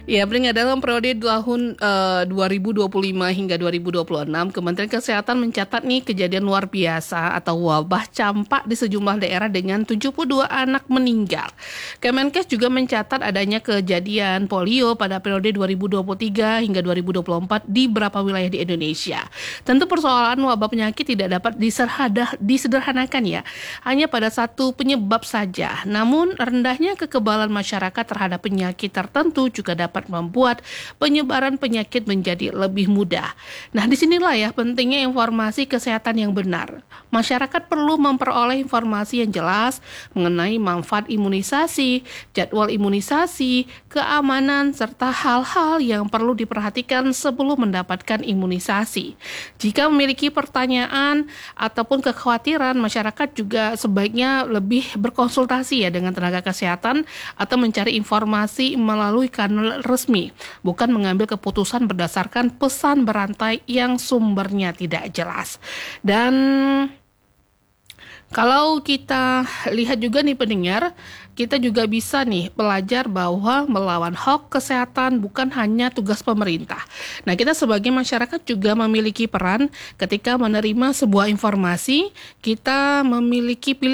Ya, Pring, dalam periode tahun 2025 hingga 2026, Kementerian Kesehatan mencatat nih kejadian luar biasa atau wabah campak di sejumlah daerah dengan 72 anak meninggal. Kemenkes juga mencatat adanya kejadian polio pada periode 2023 hingga 2024 di beberapa wilayah di Indonesia. Tentu persoalan wabah penyakit tidak dapat disederhanakan ya, hanya pada satu penyebab saja. Namun rendahnya kekebalan masyarakat terhadap penyakit tertentu juga dapat membuat penyebaran penyakit menjadi lebih mudah. Nah, disinilah ya pentingnya informasi kesehatan yang benar. Masyarakat perlu memperoleh informasi yang jelas mengenai manfaat imunisasi, jadwal imunisasi, keamanan, serta hal-hal yang perlu diperhatikan sebelum mendapatkan imunisasi. Jika memiliki pertanyaan ataupun kekhawatiran, masyarakat juga sebaiknya lebih berkonsultasi ya dengan tenaga kesehatan atau mencari informasi melalui kanal resmi, bukan mengambil keputusan berdasarkan pesan berantai yang sumbernya tidak jelas. Dan kalau kita lihat juga nih pendengar, kita juga bisa nih belajar bahwa melawan hoax kesehatan bukan hanya tugas pemerintah. Nah, kita sebagai masyarakat juga memiliki peran ketika menerima sebuah informasi, kita memiliki pilihan